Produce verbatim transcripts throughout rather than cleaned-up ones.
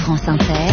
France Inter,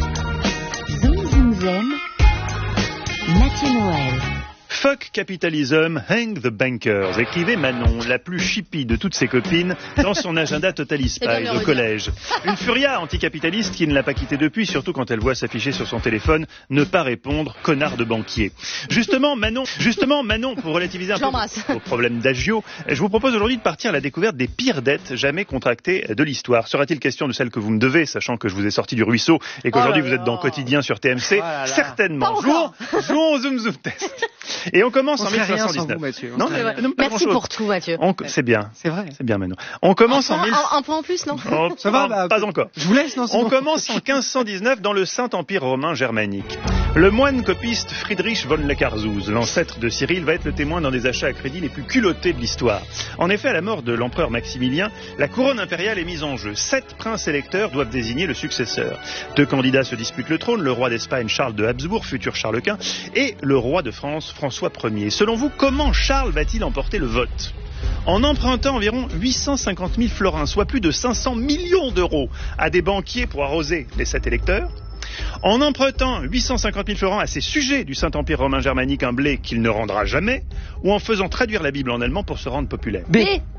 Zoom Zoom Zen, Mathieu Noël. Fuck capitalism, hang the bankers, écrivait Manon, la plus chippie de toutes ses copines, dans son agenda Totally Spies au collège. Une furia anticapitaliste qui ne l'a pas quittée depuis, surtout quand elle voit s'afficher sur son téléphone « Ne pas répondre, connard de banquier ». Justement, Manon, justement, Manon, pour relativiser un peu au problème d'agio, je vous propose aujourd'hui de partir à la découverte des pires dettes jamais contractées de l'histoire. Sera-t-il question de celle que vous me devez, sachant que je vous ai sorti du ruisseau et qu'aujourd'hui oh vous êtes dans Quotidien sur T M C? oh là là. Certainement. Jouons, jouons au Zoom Zoom Test. Et on commence on en mille cinq cent dix-neuf. Vous, non, mais, non, pas Merci pour tout, Mathieu. On... C'est bien. C'est vrai. C'est bien, Manon. On commence un en... point, mille... un, un point en plus, non oh, Ça va, bah, pas encore. Je vous laisse, non, On commence en quinze cent dix-neuf dans le Saint-Empire romain germanique. Le moine copiste Friedrich von Leckersuz, l'ancêtre de Cyril, va être le témoin dans des achats à crédit les plus culottés de l'histoire. En effet, à la mort de l'empereur Maximilien, la couronne impériale est mise en jeu. Sept princes électeurs doivent désigner le successeur. Deux candidats se disputent le trône, le roi d'Espagne Charles de Habsbourg, futur Charles Quint, et le roi de France François Ier. Selon vous, comment Charles va-t-il emporter le vote ? En empruntant environ huit cent cinquante mille florins, soit plus de cinq cents millions d'euros, à des banquiers pour arroser les sept électeurs. En empruntant huit cent cinquante mille florins à ses sujets du Saint-Empire romain germanique, un blé qu'il ne rendra jamais, ou en faisant traduire la Bible en allemand pour se rendre populaire. B.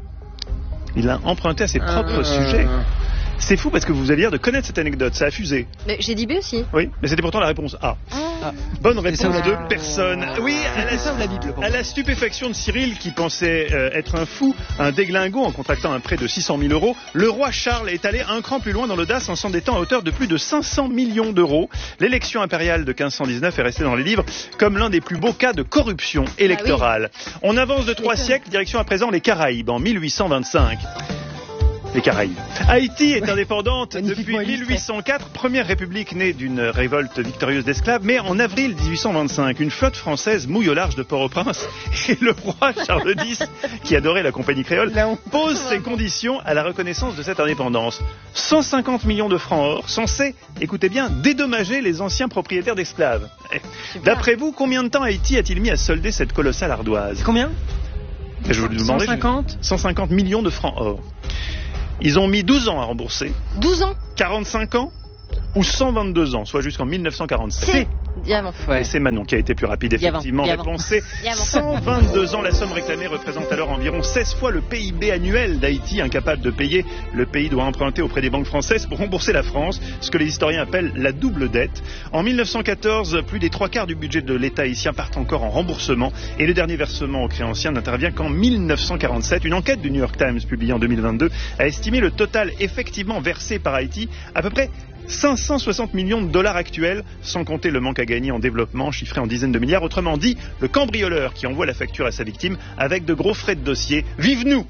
Il a emprunté à ses propres euh... sujets. C'est fou parce que vous avez l'air de connaître cette anecdote, ça a fusé. Mais j'ai dit B aussi. Oui, mais c'était pourtant la réponse A. Ah. Bonne réponse ça, de personne. Oui, à la, ça, la Bible, à la stupéfaction de Cyril qui pensait euh, être un fou, un déglingo en contractant un prêt de six cent mille euros, le roi Charles est allé un cran plus loin dans l'audace en s'endettant à hauteur de plus de cinq cents millions d'euros. L'élection impériale de quinze cent dix-neuf est restée dans les livres comme l'un des plus beaux cas de corruption électorale. Ah oui. On avance de trois siècles, direction à présent les Caraïbes en mille huit cent vingt-cinq. Les Caraïbes. Haïti est indépendante depuis mille huit cent quatre, première république née d'une révolte victorieuse d'esclaves, mais en avril dix-huit cent vingt-cinq, une flotte française mouille au large de Port-au-Prince et le roi Charles X, qui adorait la compagnie créole, pose ses conditions à la reconnaissance de cette indépendance. cent cinquante millions de francs or, censés, écoutez bien, dédommager les anciens propriétaires d'esclaves. D'après vous, combien de temps Haïti a-t-il mis à solder cette colossale ardoise ? Combien ? Je vous demandais, cent cinquante cent cinquante millions de francs or. Ils ont mis douze ans à rembourser. douze ans quarante-cinq ans ou cent vingt-deux ans, soit jusqu'en mille neuf cent quarante-sept. C'est Diamant. Ouais. Et c'est Manon qui a été plus rapide, effectivement. Réponse C. cent vingt-deux ans, la somme réclamée représente alors environ seize fois le P I B annuel d'Haïti, incapable de payer. Le pays doit emprunter auprès des banques françaises pour rembourser la France, ce que les historiens appellent la double dette. En mille neuf cent quatorze, plus des trois quarts du budget de l'État haïtien partent encore en remboursement et le dernier versement aux créanciers n'intervient qu'en mille neuf cent quarante-sept. Une enquête du New York Times publiée en deux mille vingt-deux a estimé le total effectivement versé par Haïti à peu près cinq cent soixante millions de dollars actuels, sans compter le manque à gagner en développement, chiffré en dizaines de milliards. Autrement dit, le cambrioleur qui envoie la facture à sa victime avec de gros frais de dossier. Vive nous!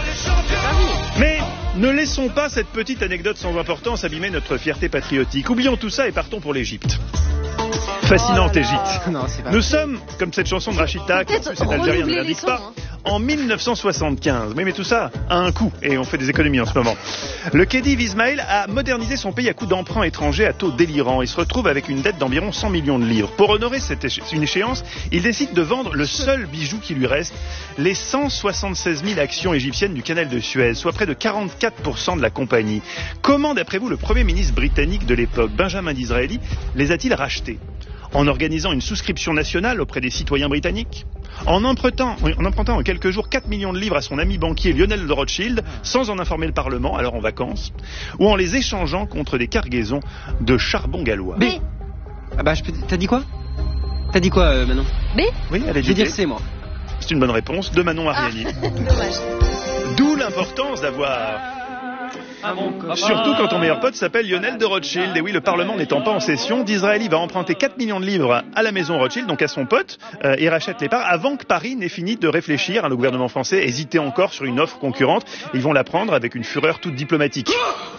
Mais ne laissons pas cette petite anecdote sans importance abîmer notre fierté patriotique. Oublions tout ça et partons pour l'Égypte. Fascinante oh Égypte. Non, c'est pas Nous sommes, comme cette chanson de Rachida, qui en plus est algérien, ne l'indique pas, hein. En mille neuf cent soixante-quinze. Mais, mais tout ça a un coût et on fait des économies en ce moment. Le Khedive Ismaël a modernisé son pays à coups d'emprunts étrangers à taux délirants. Il se retrouve avec une dette d'environ cent millions de livres. Pour honorer cette éche- une échéance, il décide de vendre le seul bijou qui lui reste, les cent soixante-seize mille actions égyptiennes du canal de Suez, soit près de quarante-quatre pour cent de la compagnie. Comment, d'après vous, le premier ministre britannique de l'époque, Benjamin Disraeli, les a-t-il rachetés ? En organisant une souscription nationale auprès des citoyens britanniques ? En empruntant, en empruntant en quelques jours quatre millions de livres à son ami banquier Lionel de Rothschild, sans en informer le Parlement, alors en vacances, ou en les échangeant contre des cargaisons de charbon gallois. B. Ah bah, je peux... T'as dit quoi T'as dit quoi, euh, Manon ? B. Oui, elle a dit Je vais dire C, moi. C'est une bonne réponse de Manon Ariani. Ah, dommage. D'où l'importance d'avoir... Ah bon, Surtout quand ton meilleur pote s'appelle Lionel de Rothschild. Et oui, le Parlement n'étant pas en session, Disraeli va emprunter quatre millions de livres à la maison Rothschild, donc à son pote, euh, et rachète les parts avant que Paris n'ait fini de réfléchir. Hein, le gouvernement français hésitait encore sur une offre concurrente. Ils vont la prendre avec une fureur toute diplomatique.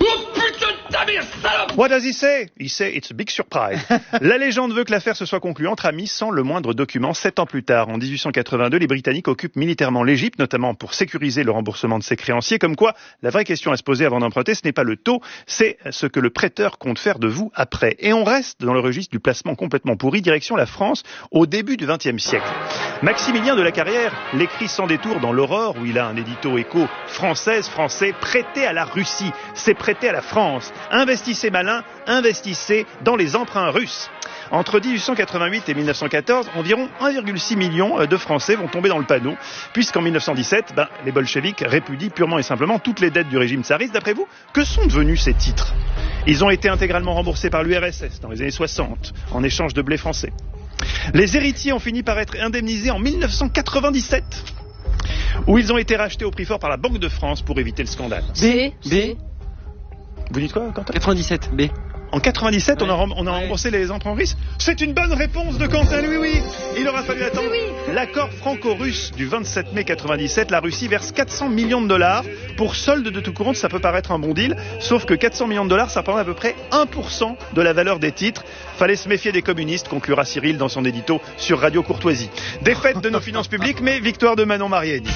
What does he say? He say it's a big surprise. La légende veut que l'affaire se soit conclue entre amis sans le moindre document. Sept ans plus tard, en dix-huit cent quatre-vingt-deux, les Britanniques occupent militairement l'Égypte, notamment pour sécuriser le remboursement de ses créanciers. Comme quoi, la vraie question à se poser avant d'emprunter, ce n'est pas le taux, c'est ce que le prêteur compte faire de vous après. Et on reste dans le registre du placement complètement pourri, direction la France, au début du vingtième siècle. Maximilien de la Carrière l'écrit sans détour dans l'Aurore, où il a un édito écho française, français, prêté à la Russie, c'est prêté à la France. investissez malin, investissez dans les emprunts russes. Entre dix-huit cent quatre-vingt-huit et mille neuf cent quatorze, environ un virgule six million de Français vont tomber dans le panneau, puisqu'en mille neuf cent dix-sept, ben, les bolcheviks répudient purement et simplement toutes les dettes du régime tsariste. D'après vous, que sont devenus ces titres ? Ils ont été intégralement remboursés par l'U R S S dans les années soixante, en échange de blé français. Les héritiers ont fini par être indemnisés en mille neuf cent quatre-vingt-dix-sept, où ils ont été rachetés au prix fort par la Banque de France pour éviter le scandale. B. B. Vous dites quoi, Quentin ? quatre-vingt-dix-sept, B. En quatre-vingt-dix-sept, ouais. on a, rem- on a remboursé les emprunts russes. C'est une bonne réponse de Quentin, oui, oui. Il aura fallu attendre Oui, oui. l'accord franco-russe du vingt-sept mai quatre-vingt-dix-sept. La Russie verse quatre cents millions de dollars. Pour solde de tout compte, ça peut paraître un bon deal. Sauf que quatre cents millions de dollars, ça représente à peu près un pour cent de la valeur des titres. Fallait se méfier des communistes, conclura Cyril dans son édito sur Radio Courtoisie. Défaite de nos finances publiques, mais victoire de Manon Mariani.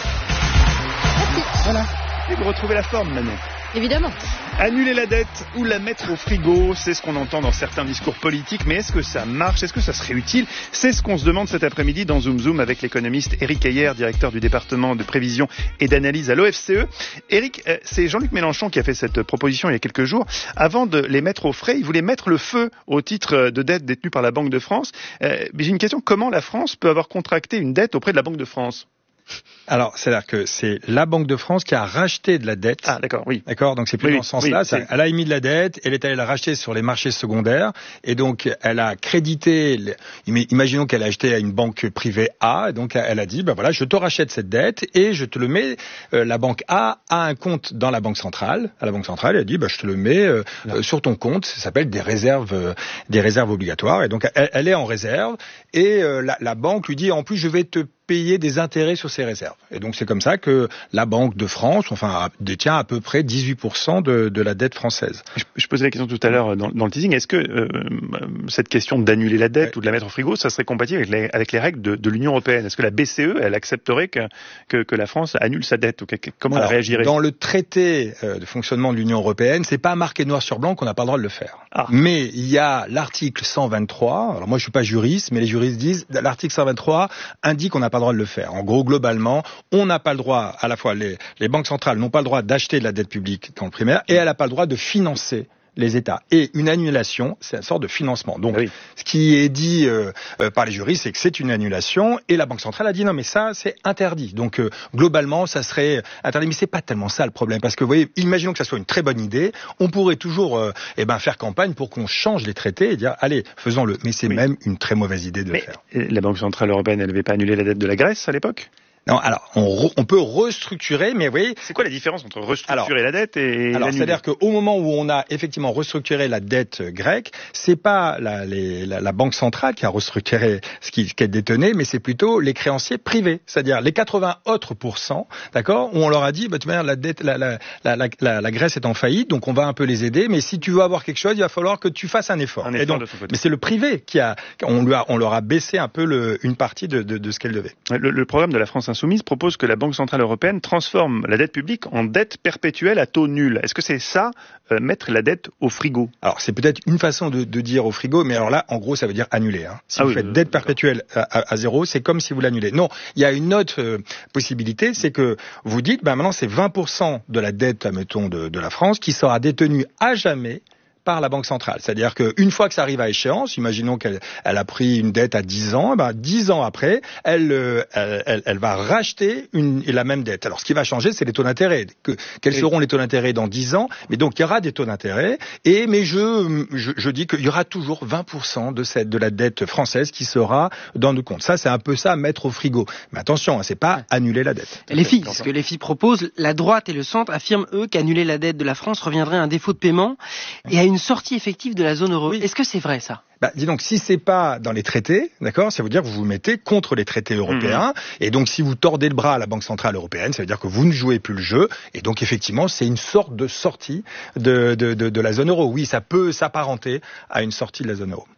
Voilà. Et vous retrouvez la forme, Manon. Évidemment. Annuler la dette ou la mettre au frigo, c'est ce qu'on entend dans certains discours politiques, mais est-ce que ça marche ? Est-ce que ça serait utile ? C'est ce qu'on se demande cet après-midi dans Zoom Zoom avec l'économiste Éric Heyer, directeur du département de prévision et d'analyse à l'O F C E. Éric, c'est Jean-Luc Mélenchon qui a fait cette proposition il y a quelques jours. Avant de les mettre au frais, il voulait mettre le feu au titre de dette détenu par la Banque de France. Euh, mais j'ai une question, comment la France peut avoir contracté une dette auprès de la Banque de France ? Alors, c'est-à-dire que c'est la Banque de France qui a racheté de la dette. Ah, d'accord, oui. D'accord, donc c'est plus Oui, dans ce sens-là. oui, c'est... Elle a émis de la dette, elle est allée la racheter sur les marchés secondaires, et donc elle a crédité. Imaginons qu'elle a acheté à une banque privée A, et donc elle a dit, ben voilà, je te rachète cette dette et je te le mets. Euh, la banque A a un compte dans la banque centrale. À la banque centrale, elle a dit, ben je te le mets euh, euh, sur ton compte. Ça s'appelle des réserves, euh, des réserves obligatoires. Et donc elle, elle est en réserve, et euh, la, la banque lui dit, en plus, je vais te payer des intérêts sur ces réserves. Et donc c'est comme ça que la Banque de France, enfin, détient à peu près dix-huit pour cent de, de la dette française. Je, je posais la question tout à l'heure dans, dans le teasing. Est-ce que euh, cette question d'annuler la dette ouais. ou de la mettre au frigo, ça serait compatible avec les, avec les règles de, de l'Union européenne ? Est-ce que la B C E, elle accepterait que, que, que la France annule sa dette ? Ou que, comment Alors, elle réagirait ? Dans le traité de fonctionnement de l'Union européenne, c'est pas marqué noir sur blanc qu'on n'a pas le droit de le faire. Ah. Mais il y a l'article cent vingt-trois. Alors moi, je suis pas juriste, mais les juristes disent l'article cent vingt-trois indique qu'on n'a pas le droit de le faire. En gros, globalement, on n'a pas le droit, à la fois les, les banques centrales n'ont pas le droit d'acheter de la dette publique dans le primaire, et elle n'a pas le droit de financer les États. Et une annulation, c'est une sorte de financement. Donc, oui. ce qui est dit euh, euh, par les juristes, c'est que c'est une annulation, et la Banque centrale a dit non, mais ça, c'est interdit. Donc, euh, globalement, ça serait interdit. Mais c'est pas tellement ça le problème, parce que vous voyez, imaginons que ça soit une très bonne idée, on pourrait toujours, euh, eh ben, faire campagne pour qu'on change les traités et dire, allez, faisons-le. Mais c'est oui. même une très mauvaise idée de mais le faire. La Banque centrale européenne, elle n'avait pas annulé la dette de la Grèce à l'époque ? Non, alors on, re, on peut restructurer, mais vous voyez... C'est quoi la différence entre restructurer alors, la dette et alors, l'annuler ? C'est-à-dire qu'au moment où on a effectivement restructuré la dette grecque, c'est pas la, les, la, la banque centrale qui a restructuré ce qui, ce qui est détenu, mais c'est plutôt les créanciers privés, c'est-à-dire les quatre-vingts autres pourcents, d'accord, où on leur a dit, bah, de toute manière, la dette, la, la, la, la, la, la Grèce est en faillite, donc on va un peu les aider, mais si tu veux avoir quelque chose, il va falloir que tu fasses un effort. Un et effort donc, de son côté. Mais c'est le privé qui a, on lui a, on leur a baissé un peu le, une partie de, de, de ce qu'elle devait. Le, le programme de la France Insoumise propose que la Banque centrale européenne transforme la dette publique en dette perpétuelle à taux nul. Est-ce que c'est ça, euh, mettre la dette au frigo ? Alors, c'est peut-être une façon de, de dire au frigo, mais alors là, en gros, ça veut dire annuler. Hein. Si ah vous oui, faites euh, dette perpétuelle à, à, à zéro, c'est comme si vous l'annulez. Non, il y a une autre euh, possibilité, c'est que vous dites, ben maintenant, c'est vingt pour cent de la dette, admettons, de, de la France qui sera détenue à jamais par la Banque centrale. C'est-à-dire qu'une fois que ça arrive à échéance, imaginons qu'elle elle a pris une dette à dix ans, ben dix ans après, elle, euh, elle, elle va racheter une, la même dette. Alors, ce qui va changer, c'est les taux d'intérêt. Que, quels oui. seront les taux d'intérêt dans dix ans ? Mais donc, il y aura des taux d'intérêt. Et, mais je, je, je dis qu'il y aura toujours vingt pour cent de cette, de la dette française qui sera dans nos comptes. Ça, c'est un peu ça, mettre au frigo. Mais attention, hein, c'est pas annuler la dette. Les filles, ce que les filles proposent, la droite et le centre affirment, eux, qu'annuler la dette de la France reviendrait à un défaut de paiement et à une sortie effective de la zone euro. Oui. Est-ce que c'est vrai, ça ? Bah, dis donc, si c'est pas dans les traités, d'accord, ça veut dire que vous vous mettez contre les traités européens. Mmh. Et donc, si vous tordez le bras à la Banque centrale européenne, ça veut dire que vous ne jouez plus le jeu. Et donc, effectivement, c'est une sorte de sortie de, de, de, de la zone euro. Oui, ça peut s'apparenter à une sortie de la zone euro.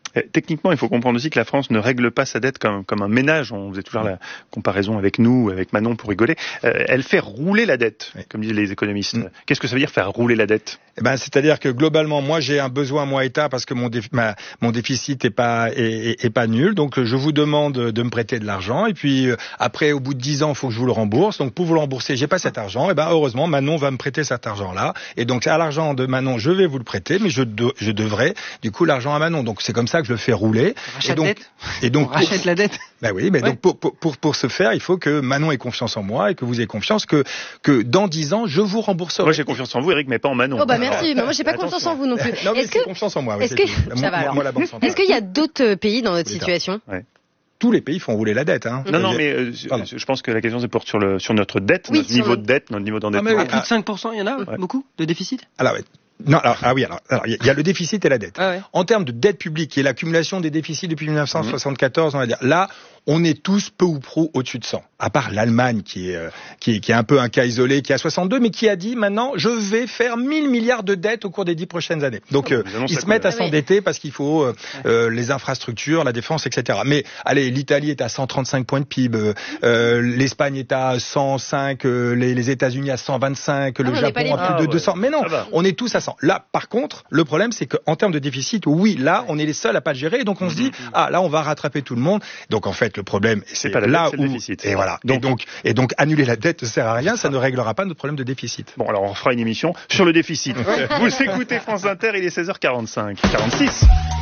Techniquement, il faut comprendre aussi que la France ne règle pas sa dette comme, comme un ménage. On faisait toujours la comparaison avec nous, avec Manon pour rigoler. Euh, elle fait rouler la dette, oui. comme disent les économistes. Mmh. Qu'est-ce que ça veut dire faire rouler la dette? Eh ben, c'est-à-dire que globalement, moi, j'ai un besoin, moi, État, parce que mon, déf- ma, mon déficit est pas, est, est, est pas nul. Donc, je vous demande de me prêter de l'argent. Et puis, euh, après, au bout de dix ans, il faut que je vous le rembourse. Donc, pour vous le rembourser, j'ai pas cet argent. Et ben, heureusement, Manon va me prêter cet argent-là. Et donc, à l'argent de Manon, je vais vous le prêter, mais je, de, je devrais, du coup, l'argent à Manon. Donc, c'est comme ça que je le fais rouler. Et donc, dette. et donc, on rachète pour, la dette. Ben oui, mais ouais. donc pour, pour pour pour ce faire, il faut que Manon ait confiance en moi et que vous ayez confiance que que dans dix ans, je vous rembourserai. Moi, j'ai confiance en vous, Eric, mais pas en Manon. Oh bah merci, mais moi j'ai pas Attention. confiance en vous non plus. Non, mais est-ce c'est que confiance en moi. Est-ce oui, que moi, ça va, moi, la Banque centrale. Est-ce qu'il y a d'autres pays dans notre situation? Ouais. Tous les pays font rouler la dette. Hein. Non, non, mais euh, je pense que la question se porte sur le sur notre dette, oui, notre niveau le... de dette, notre niveau d'endettement. Ah, mais, plus de cinq pour cent, il y en a ouais. beaucoup de déficit. Alors. Ouais. Non, alors, ah oui, alors, alors, il y a le déficit et la dette. Ah ouais. En termes de dette publique, qui est l'accumulation des déficits depuis dix-neuf cent soixante-quatorze, on va dire, là, on est tous peu ou prou au-dessus de cent. À part l'Allemagne, qui est, euh, qui est, qui est un peu un cas isolé, qui est à soixante-deux, mais qui a dit, maintenant, je vais faire mille milliards de dettes au cours des dix prochaines années. Donc, euh, ils se mettent à s'endetter parce qu'il faut, euh, euh, les infrastructures, la défense, et cetera. Mais, allez, l'Italie est à cent trente-cinq points de P I B, euh, l'Espagne est à cent cinq, euh, les, les États-Unis à cent vingt-cinq, le ah, Japon à plus ah, de ouais. deux cents. Mais non, on est tous à cent. Là, par contre, le problème, c'est qu'en termes de déficit, oui, là, on est les seuls à pas le gérer. Donc, on se dit, ah, là, on va rattraper tout le monde. Donc, en fait, le problème, c'est pas la là dette, c'est où, le déficit. et voilà. Donc, et donc, et donc, annuler la dette ne sert à rien. Ça ne réglera pas notre problème de déficit. Bon, alors, on fera une émission sur le déficit. Vous écoutez France Inter, il est seize heures quarante-cinq, quarante-six.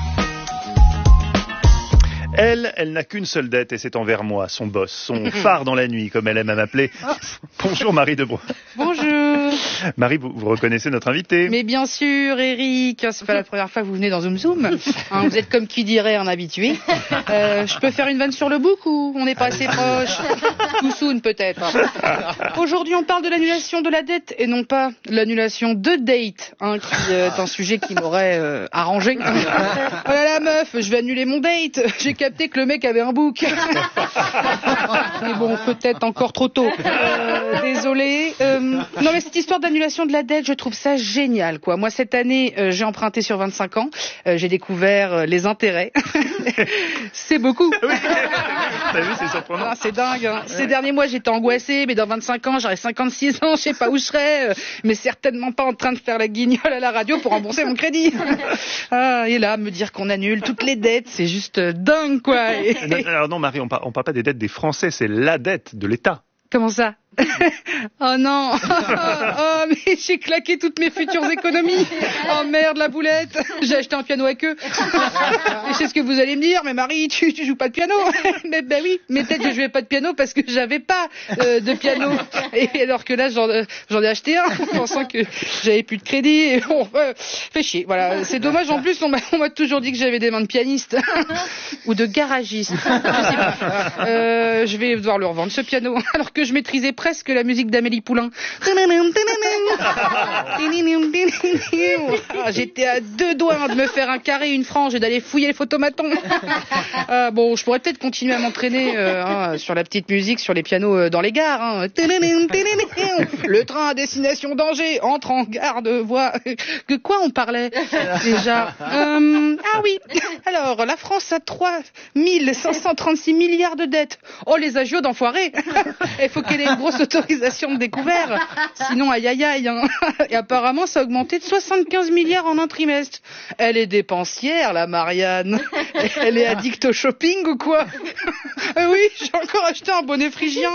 Elle, elle n'a qu'une seule dette et c'est envers moi, son boss, son phare dans la nuit, comme elle aime à m'appeler. Bonjour Marie Debrois. Bonjour. Marie, vous, vous reconnaissez notre invité? Mais bien sûr, Eric, c'est pas la première fois que vous venez dans Zoom Zoom. Hein, vous êtes comme qui dirait un habitué. Euh, je peux faire une vanne sur le bouc ou on n'est pas assez proche? Too soon peut-être. Aujourd'hui, on parle de l'annulation de la dette et non pas l'annulation de date, hein, qui est un sujet qui m'aurait euh, arrangé. Oh là là, meuf, je vais annuler mon date. J'ai capté que le mec avait un bouc. Mais bon, peut-être encore trop tôt. Euh, désolé. Euh, non, mais cette histoire d'annulation de la dette, je trouve ça génial, quoi. Moi, cette année, euh, j'ai emprunté sur vingt-cinq ans. Euh, j'ai découvert euh, les intérêts. C'est beaucoup. Oui. T'as vu, c'est surprenant. Ah, c'est dingue. Hein. Ces derniers mois, j'étais angoissée, mais dans vingt-cinq ans, j'aurai cinquante-six ans, je sais pas où je serai, euh, mais certainement pas en train de faire la guignole à la radio pour rembourser mon crédit. Ah, et là, me dire qu'on annule toutes les dettes, c'est juste dingue, quoi. Et... Non, alors non, Marie, on parle, on parle pas des dettes des Français, c'est la dette de l'État. Comment ça? Oh non. Oh, mais j'ai claqué toutes mes futures économies. Oh merde, la boulette. J'ai acheté un piano à queue. Et c'est ce que vous allez me dire, mais Marie, tu, tu joues pas de piano? Mais ben oui, mais peut-être que je jouais pas de piano parce que j'avais pas euh, de piano. Et alors que là, j'en, j'en ai acheté un, pensant que j'avais plus de crédit. Et bon, euh, fait chier. Voilà, c'est dommage. En plus, on m'a, on m'a toujours dit que j'avais des mains de pianiste ou de garagiste. Je sais pas. Euh, je vais devoir le revendre ce piano, alors que je maîtrisais presque la musique d'Amélie Poulain. J'étais à deux doigts de me faire un carré, une frange et d'aller fouiller les photomatons. Euh, bon, je pourrais peut-être continuer à m'entraîner euh, hein, sur la petite musique, sur les pianos euh, dans les gares. Hein. Le train à destination d'Angers entre en gare de voie. Que quoi on parlait déjà euh, Ah oui. Alors, la France a trois mille cinq cent trente-six milliards de dettes. Oh, les agios d'enfoirés. Il faut qu'elle ait une grosse autorisation de découvert. Sinon, aïe aïe aïe. Hein. Et apparemment, ça a augmenté de soixante-quinze milliards en un trimestre. Elle est dépensière, la Marianne. Elle est addict au shopping ou quoi? euh, Oui, j'ai encore acheté un bonnet phrygien.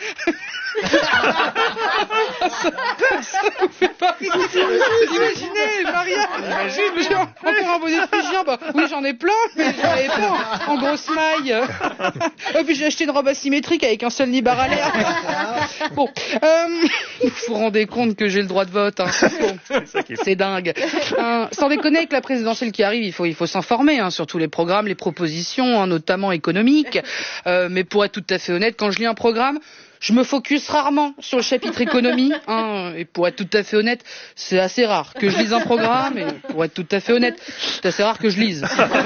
ça, ça vous fait pas rire. Imaginez, Marianne. J'ai, j'ai encore un bonnet phrygien. Bah, oui, j'en ai plein, mais j'en ai pas en, en grosse maille. Et puis j'ai acheté une robe asymétrique avec un seul nibar à l'air. Bon, euh, vous vous rendez compte que j'ai le droit de vote, hein. Bon, c'est dingue. Euh, sans déconner, avec la présidentielle qui arrive, il faut, il faut s'informer hein, sur tous les programmes, les propositions, hein, notamment économiques. Euh, mais pour être tout à fait honnête, quand je lis un programme, je me focus rarement sur le chapitre économie, hein, et pour être tout à fait honnête, c'est assez rare que je lise un programme, et pour être tout à fait honnête, c'est assez rare que je lise.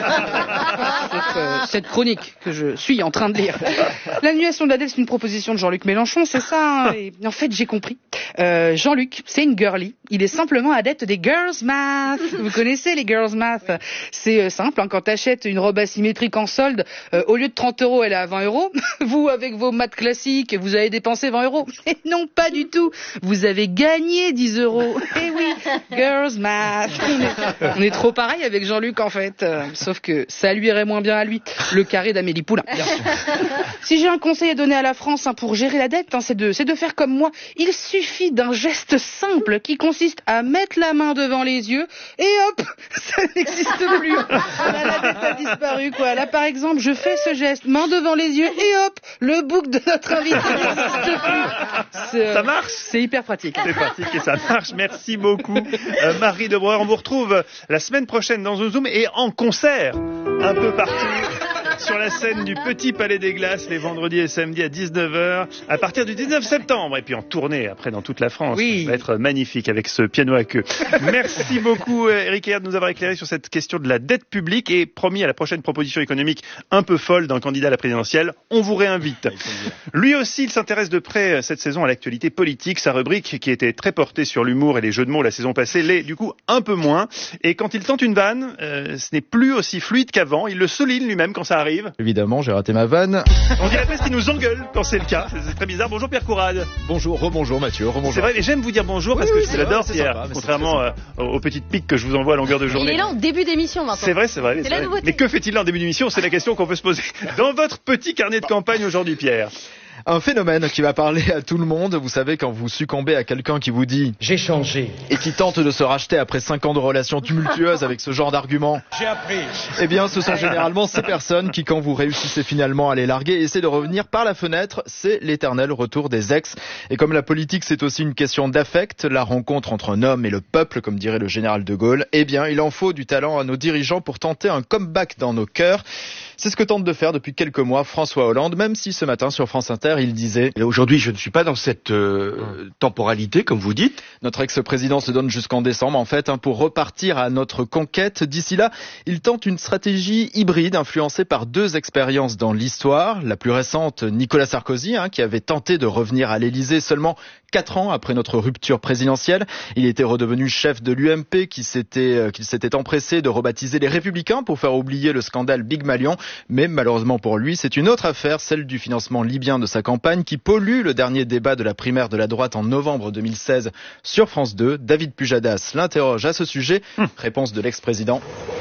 Sauf euh, cette chronique que je suis en train de lire. L'annulation de la dette, c'est une proposition de Jean-Luc Mélenchon, c'est ça, hein, et en fait, j'ai compris. Euh, Jean-Luc, c'est une girly, il est simplement adepte des girls math. Vous connaissez les girls math? C'est euh, simple, hein, quand t'achètes une robe asymétrique en solde, euh, au lieu de trente euros, elle est à vingt euros. Vous, avec vos maths classiques, vous avez dépensé vingt euros. Et non, pas du tout. Vous avez gagné dix euros. Eh oui, girls math. On est, on est trop pareil avec Jean-Luc, en fait. Euh, sauf que ça lui irait moins bien à lui. Le carré d'Amélie Poulain, bien sûr. Si j'ai un conseil à donner à la France, hein, pour gérer la dette, hein, c'est de, c'est de faire comme moi. Il suffit d'un geste simple qui consiste à mettre la main devant les yeux et hop, ça n'existe plus. Là, la dette a disparu, quoi. Là, par exemple, je fais ce geste, main devant les yeux et hop, le bouc de notre invité n'existe plus. C'est, Ça marche? C'est hyper pratique. C'est pratique et ça marche. Merci beaucoup, euh, Marie de Breuer. On vous retrouve la semaine prochaine dans un Zoom et en concert un peu partout sur la scène du Petit Palais des Glaces les vendredis et samedis à dix-neuf heures à partir du dix-neuf septembre et puis en tournée après dans toute la France. Oui. Ça va être magnifique avec ce piano à queue. Merci beaucoup Eric Heyer de nous avoir éclairé sur cette question de la dette publique et promis à la prochaine proposition économique un peu folle d'un candidat à la présidentielle, on vous réinvite. Lui aussi, il s'intéresse de près cette saison à l'actualité politique. Sa rubrique qui était très portée sur l'humour et les jeux de mots la saison passée l'est du coup un peu moins. Et quand il tente une vanne, euh, ce n'est plus aussi fluide qu'avant. Il le souligne lui-même quand ça arrive. Évidemment, j'ai raté ma vanne. On dirait presque qu'il nous engueule quand c'est le cas. C'est très bizarre. Bonjour Pierre Courade. Bonjour, rebonjour Mathieu, rebonjour. C'est vrai, mais j'aime vous dire bonjour Oui, parce oui, que je c'est l'adore vrai, c'est Pierre. sympa, mais Contrairement c'est euh, aux petites piques que je vous envoie à longueur de journée. Il est là en début d'émission maintenant. C'est vrai, c'est vrai. C'est c'est la vrai. nouveauté. Mais que fait-il là en début d'émission? C'est la question qu'on peut se poser. Dans votre petit carnet de campagne aujourd'hui, Pierre. Un phénomène qui va parler à tout le monde. Vous savez, quand vous succombez à quelqu'un qui vous dit « J'ai changé » et qui tente de se racheter après cinq ans de relations tumultueuses avec ce genre d'argument. J'ai appris. Eh bien, ce sont généralement ces personnes qui, quand vous réussissez finalement à les larguer, essaient de revenir par la fenêtre. C'est l'éternel retour des ex. Et comme la politique, c'est aussi une question d'affect, la rencontre entre un homme et le peuple, comme dirait le général de Gaulle, eh bien, il en faut du talent à nos dirigeants pour tenter un comeback dans nos cœurs. C'est ce que tente de faire depuis quelques mois François Hollande, même si ce matin sur France Inter, il disait « Aujourd'hui, je ne suis pas dans cette euh, temporalité, comme vous dites. » Notre ex-président se donne jusqu'en décembre, en fait, hein, pour repartir à notre conquête. D'ici là, il tente une stratégie hybride influencée par deux expériences dans l'histoire. La plus récente, Nicolas Sarkozy, hein, qui avait tenté de revenir à l'Élysée seulement quatre ans après notre rupture présidentielle. Il était redevenu chef de l'U M P, qui s'était, euh, qu'il s'était empressé de rebaptiser les Républicains pour faire oublier le scandale Big Malion. Mais malheureusement pour lui, c'est une autre affaire, celle du financement libyen de sa campagne, qui pollue le dernier débat de la primaire de la droite en novembre deux mille seize sur France deux. David Pujadas l'interroge à ce sujet. Hum. Réponse de l'ex-président.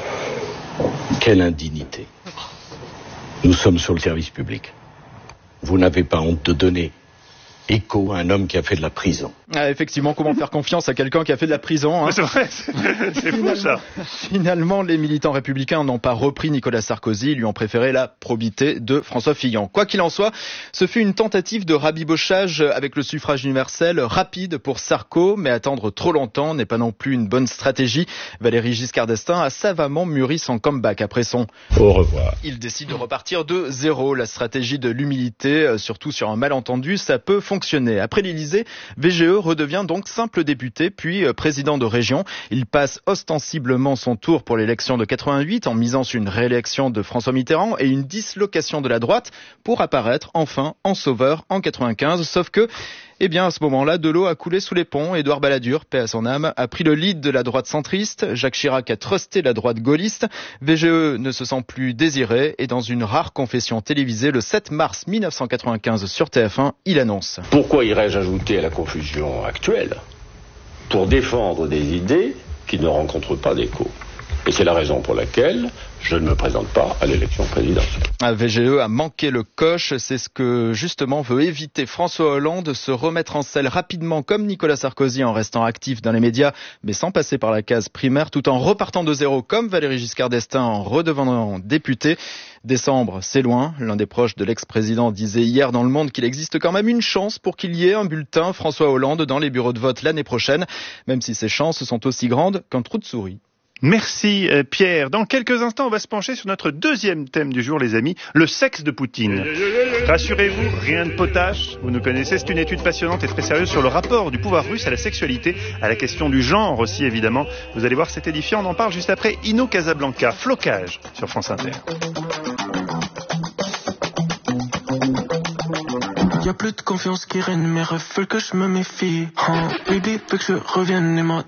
Quelle indignité. Nous sommes sur le service public. Vous n'avez pas honte de donner écho à un homme qui a fait de la prison. Ah, effectivement, comment faire confiance à quelqu'un qui a fait de la prison, hein. C'est vrai, c'est, c'est fou ça. Finalement, les militants républicains n'ont pas repris Nicolas Sarkozy, ils lui ont préféré la probité de François Fillon. Quoi qu'il en soit, ce fut une tentative de rabibochage avec le suffrage universel rapide pour Sarko, mais attendre trop longtemps n'est pas non plus une bonne stratégie. Valéry Giscard d'Estaing a savamment mûri son comeback après son au revoir. Il décide de repartir de zéro. La stratégie de l'humilité, surtout sur un malentendu, ça peut fonctionner. Après l'Élysée, V G E redevient donc simple député, puis président de région. Il passe ostensiblement son tour pour l'élection de quatre-vingt-huit en misant sur une réélection de François Mitterrand et une dislocation de la droite pour apparaître enfin en sauveur en quatre-vingt-quinze. Sauf que, eh bien, à ce moment-là, de l'eau a coulé sous les ponts. Édouard Balladur, paix à son âme, a pris le lead de la droite centriste. Jacques Chirac a trusté la droite gaulliste. V G E ne se sent plus désiré et dans une rare confession télévisée le sept mars mille neuf cent quatre-vingt-quinze sur T F un, il annonce. Pourquoi irais-je ajouter à la confusion actuelle pour défendre des idées qui ne rencontrent pas d'écho? Et c'est la raison pour laquelle je ne me présente pas à l'élection présidentielle. V G E a manqué le coche, c'est ce que justement veut éviter François Hollande, se remettre en selle rapidement comme Nicolas Sarkozy en restant actif dans les médias, mais sans passer par la case primaire, tout en repartant de zéro comme Valéry Giscard d'Estaing en redevenant député. Décembre, c'est loin. L'un des proches de l'ex-président disait hier dans Le Monde qu'il existe quand même une chance pour qu'il y ait un bulletin François Hollande dans les bureaux de vote l'année prochaine, même si ces chances sont aussi grandes qu'un trou de souris. Merci euh, Pierre. Dans quelques instants, on va se pencher sur notre deuxième thème du jour, les amis, le sexe de Poutine. Rassurez-vous, rien de potache. Vous nous connaissez, c'est une étude passionnante et très sérieuse sur le rapport du pouvoir russe à la sexualité, à la question du genre aussi évidemment. Vous allez voir, c'est édifiant. On en parle juste après Inno Casablanca, Flocage sur France Inter. Y'a plus de confiance qui règne, mes rêves veulent que je me méfie. Huh, baby, veut que je revienne et moi